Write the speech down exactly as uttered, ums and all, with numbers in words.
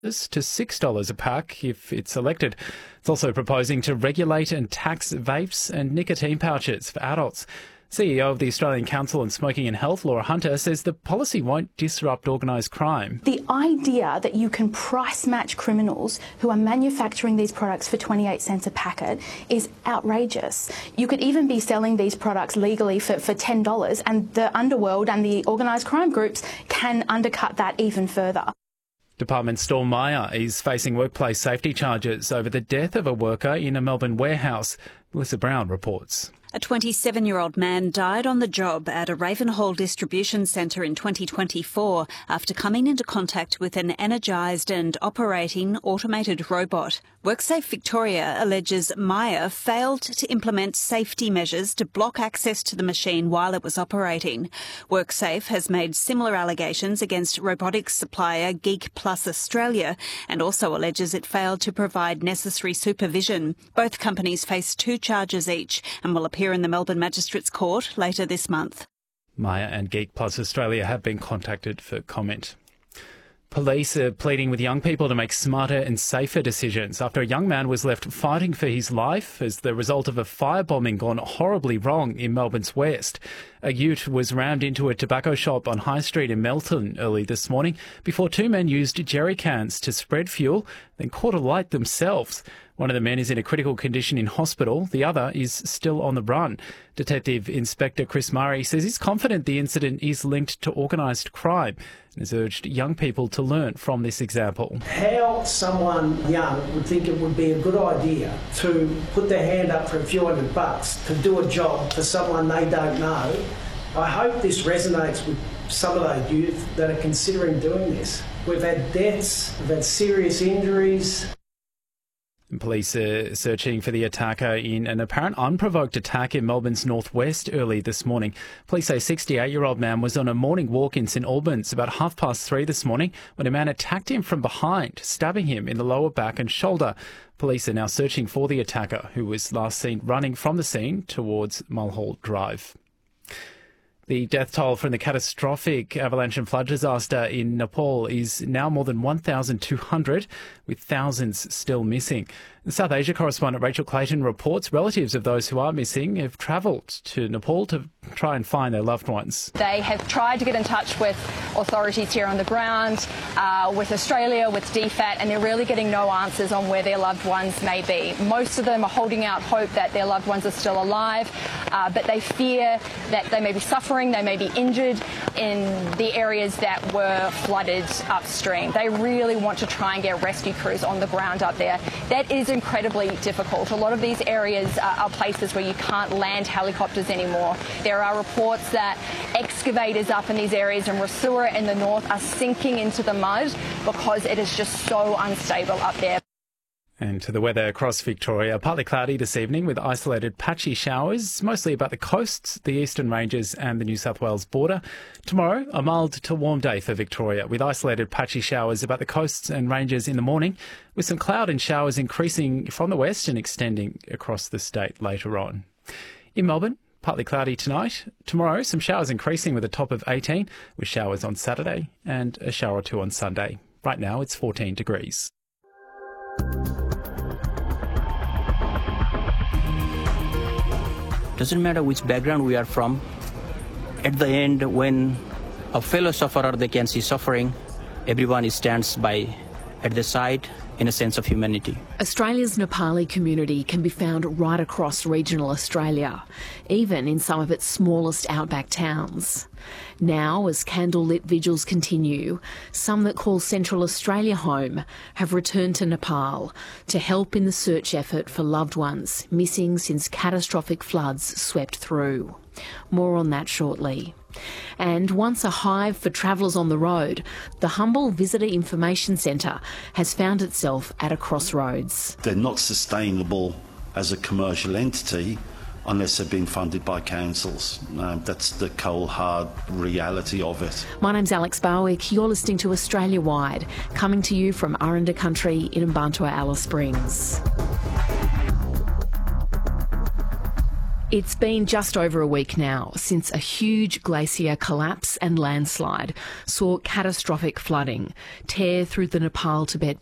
to six dollars a pack if it's elected. It's also proposing to regulate and tax vapes and nicotine pouches for adults. C E O of the Australian Council on Smoking and Health, Laura Hunter, says the policy won't disrupt organised crime. The idea that you can price match criminals who are manufacturing these products for twenty-eight cents a packet is outrageous. You could even be selling these products legally for, for ten dollars, and the underworld and the organised crime groups can undercut that even further. Department Storm Meyer is facing workplace safety charges over the death of a worker in a Melbourne warehouse. Melissa Brown reports. A twenty-seven-year-old man died on the job at a Ravenhall distribution centre in twenty twenty-four after coming into contact with an energised and operating automated robot. WorkSafe Victoria alleges Meyer failed to implement safety measures to block access to the machine while it was operating. WorkSafe has made similar allegations against robotics supplier Geek Plus Australia and also alleges it failed to provide necessary supervision. Both companies face two charges each and will appear in the Melbourne Magistrates Court later this month. Meyer and Geek Plus Australia have been contacted for comment. Police are pleading with young people to make smarter and safer decisions after a young man was left fighting for his life as the result of a firebombing gone horribly wrong in Melbourne's west. A ute was rammed into a tobacco shop on High Street in Melton early this morning before two men used jerry cans to spread fuel, then caught alight themselves. One of the men is in a critical condition in hospital. The other is still on the run. Detective Inspector Chris Murray says he's confident the incident is linked to organised crime and has urged young people to learn from this example. How someone young would think it would be a good idea to put their hand up for a few hundred bucks to do a job for someone they don't know. I hope this resonates with some of those youth that are considering doing this. We've had deaths, we've had serious injuries. Police are searching for the attacker in an apparent unprovoked attack in Melbourne's northwest early this morning. Police say a sixty-eight-year-old man was on a morning walk in St Albans about half past three this morning when a man attacked him from behind, stabbing him in the lower back and shoulder. Police are now searching for the attacker, who was last seen running from the scene towards Mulhall Drive. The death toll from the catastrophic avalanche and flood disaster in Nepal is now more than one thousand two hundred, with thousands still missing. The South Asia correspondent Rachel Clayton reports relatives of those who are missing have travelled to Nepal to try and find their loved ones. They have tried to get in touch with authorities here on the ground, uh, with Australia, with D FAT, and they're really getting no answers on where their loved ones may be. Most of them are holding out hope that their loved ones are still alive, uh, but they fear that they may be suffering, they may be injured in the areas that were flooded upstream. They really want to try and get rescue crews on the ground up there. That is incredibly difficult. A lot of these areas are, are places where you can't land helicopters anymore. There are reports that excavators up in these areas in Rasura in the north are sinking into the mud because it is just so unstable up there. And to the weather across Victoria, partly cloudy this evening with isolated patchy showers, mostly about the coasts, the eastern ranges and the New South Wales border. Tomorrow, a mild to warm day for Victoria with isolated patchy showers about the coasts and ranges in the morning, with some cloud and showers increasing from the west and extending across the state later on. In Melbourne, partly cloudy tonight. Tomorrow, some showers increasing with a top of eighteen, with showers on Saturday and a shower or two on Sunday. Right now, it's fourteen degrees. Doesn't matter which background we are from. At the end, when a fellow sufferer they can see suffering, everyone stands by at the side in a sense of humanity. Australia's Nepali community can be found right across regional Australia, even in some of its smallest outback towns. Now, as candlelit vigils continue, some that call Central Australia home have returned to Nepal to help in the search effort for loved ones missing since catastrophic floods swept through. More on that shortly. And once a hive for travellers on the road, the Humble Visitor Information Centre has found itself at a crossroads. They're not sustainable as a commercial entity unless they're being funded by councils. Um, that's the cold, hard reality of it. My name's Alex Barwick. You're listening to Australia Wide, coming to you from Aranda Country in Mbantua, Alice Springs. It's been just over a week now since a huge glacier collapse and landslide saw catastrophic flooding tear through the Nepal-Tibet